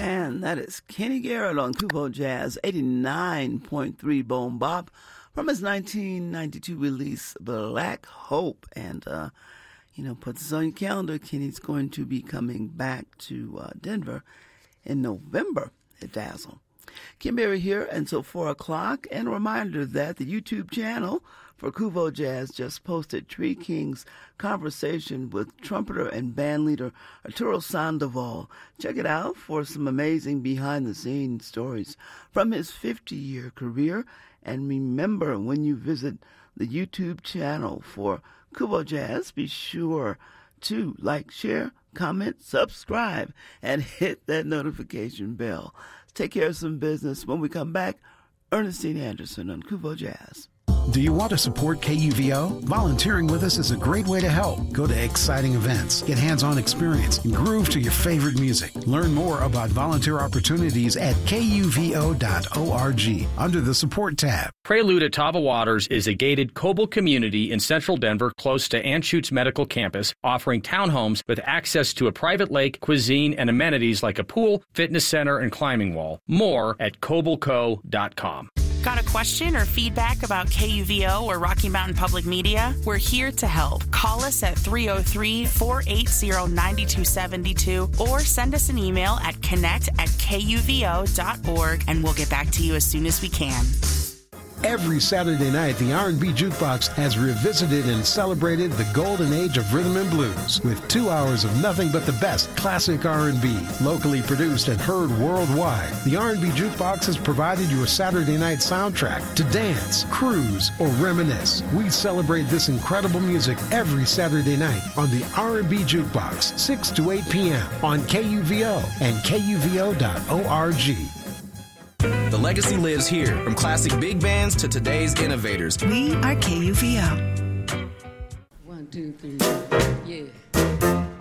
And that is Kenny Garrett on Kubo Jazz 89.3 Bone Bop from his 1992 release, Black Hope. And, put this on your calendar. Kenny's going to be coming back to Denver in November at Dazzle. Kim Berry here until 4 o'clock. And a reminder that the YouTube channel for Kubo Jazz just posted Tree King's conversation with trumpeter and bandleader Arturo Sandoval. Check it out for some amazing behind-the-scenes stories from his 50-year career. And remember, when you visit the YouTube channel for Kubo Jazz, be sure to like, share, comment, subscribe, and hit that notification bell. Take care of some business. When we come back, Ernestine Anderson on Kubo Jazz. Do you want to support KUVO? Volunteering with us is a great way to help. Go to exciting events, get hands-on experience, and groove to your favorite music. Learn more about volunteer opportunities at kuvo.org under the Support tab. Prelude at Tava Waters is a gated Coble community in central Denver close to Anschutz Medical Campus, offering townhomes with access to a private lake, cuisine, and amenities like a pool, fitness center, and climbing wall. More at cobleco.com. Got a question or feedback about KUVO or Rocky Mountain Public Media? We're here to help. Call us at 303-480-9272 or send us an email at connect@kuvo.org and we'll get back to you as soon as we can. Every Saturday night, the R&B Jukebox has revisited and celebrated the golden age of rhythm and blues with 2 hours of nothing but the best classic R&B, locally produced and heard worldwide. The R&B Jukebox has provided your Saturday night soundtrack to dance, cruise, or reminisce. We celebrate this incredible music every Saturday night on the R&B Jukebox, 6 to 8 p.m. on KUVO and kuvo.org. The legacy lives here, from classic big bands to today's innovators. We are KUVO. 1, 2, 3, yeah.